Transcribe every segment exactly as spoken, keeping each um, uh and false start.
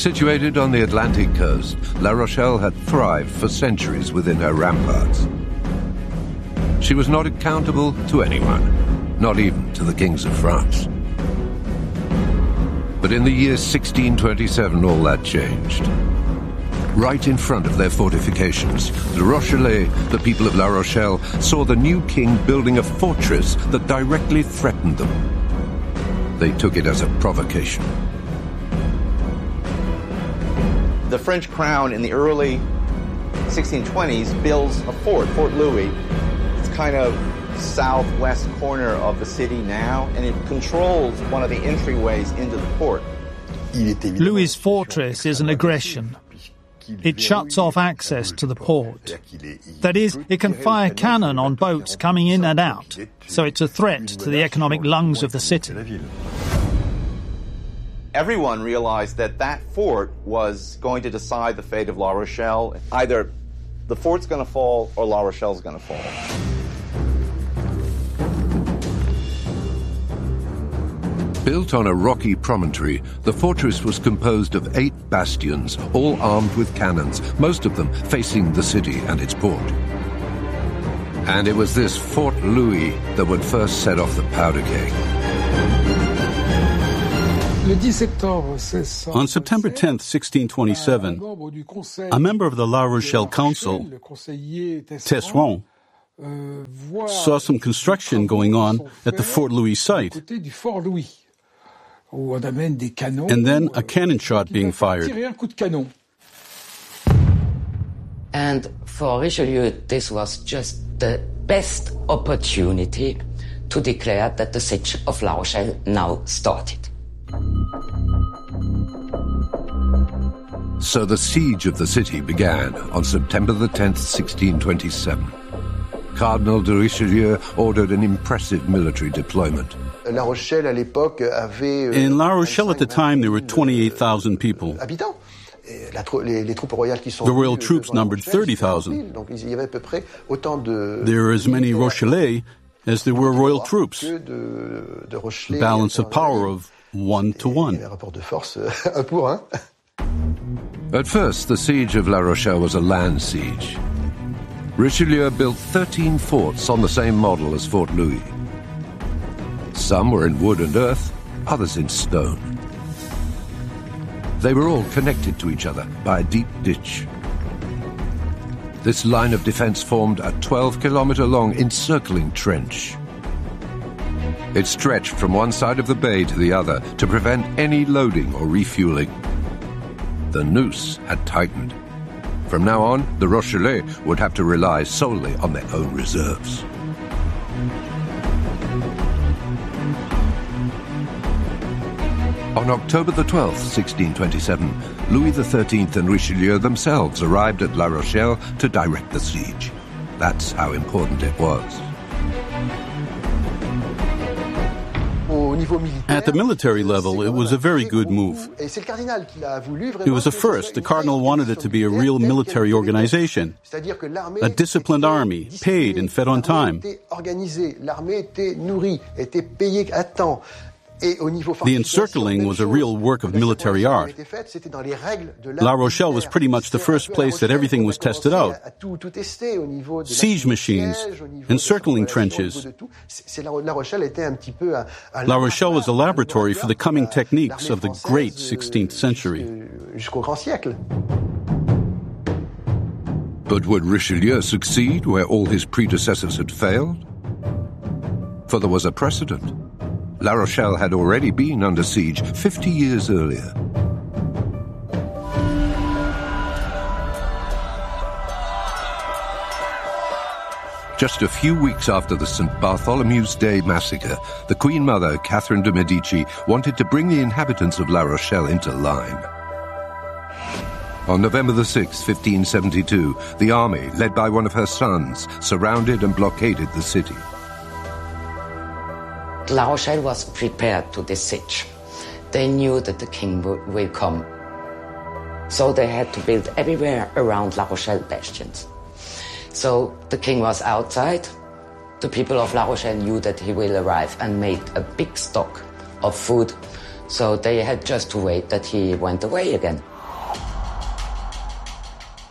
Situated on the Atlantic coast, La Rochelle had thrived for centuries within her ramparts. She was not accountable to anyone, not even to the kings of France. But in the year sixteen twenty-seven, all that changed. Right in front of their fortifications, the Rochellais, the people of La Rochelle, saw the new king building a fortress that directly threatened them. They took it as a provocation. The French crown in the early sixteen twenties builds a fort, Fort Louis. It's kind of southwest corner of the city now, and it controls one of the entryways into the port. Louis's fortress is an aggression. It shuts off access to the port. That is, it can fire cannon on boats coming in and out, so it's a threat to the economic lungs of the city. Everyone realized that that fort was going to decide the fate of La Rochelle. Either the fort's going to fall or La Rochelle's going to fall. Built on a rocky promontory, the fortress was composed of eight bastions, all armed with cannons, most of them facing the city and its port. And it was this Fort Louis that would first set off the powder keg. On September tenth, sixteen twenty-seven, a member of the La Rochelle Council, Tesseron, saw some construction going on at the Fort Louis site, and then a cannon shot being fired. And for Richelieu, this was just the best opportunity to declare that the siege of La Rochelle now started. So the siege of the city began on September the tenth, sixteen twenty-seven. Cardinal de Richelieu ordered an impressive military deployment. In La Rochelle at the time, there were twenty-eight thousand people. The royal troops numbered thirty thousand. There were as many Rochellais as there were royal troops. A balance of power of one to one. At first, the siege of La Rochelle was a land siege. Richelieu built thirteen forts on the same model as Fort Louis. Some were in wood and earth, others in stone. They were all connected to each other by a deep ditch. This line of defense formed a twelve-kilometer-long encircling trench. It stretched from one side of the bay to the other to prevent any loading or refueling. The noose had tightened. From now on, the Rochellais would have to rely solely on their own reserves. On October the twelfth, sixteen twenty-seven, Louis the thirteenth and Richelieu themselves arrived at La Rochelle to direct the siege. That's how important it was. At the military level, it was a very good move. It was a first. The Cardinal wanted it to be a real military organization, a disciplined army, paid and fed on time. The encircling was a real work of military art. La Rochelle was pretty much the first place that everything was tested out. Siege machines, encircling trenches. La Rochelle was a laboratory for the coming techniques of the great sixteenth century. But would Richelieu succeed where all his predecessors had failed? For there was a precedent. La Rochelle had already been under siege fifty years earlier. Just a few weeks after the Saint Bartholomew's Day massacre, the Queen Mother, Catherine de' Medici, wanted to bring the inhabitants of La Rochelle into line. On November the sixth, fifteen seventy-two, the army, led by one of her sons, surrounded and blockaded the city. La Rochelle was prepared to this siege. They knew that the king will come. So they had to build everywhere around La Rochelle bastions. So the king was outside. The people of La Rochelle knew that he will arrive and made a big stock of food. So they had just to wait that he went away again.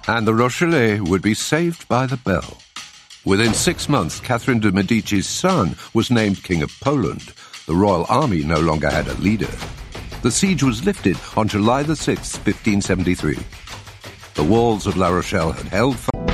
And the Rochellais would be saved by the bell. Within six months, Catherine de' Medici's son was named King of Poland. The royal army no longer had a leader. The siege was lifted on July the sixth, fifteen seventy-three. The walls of La Rochelle had held...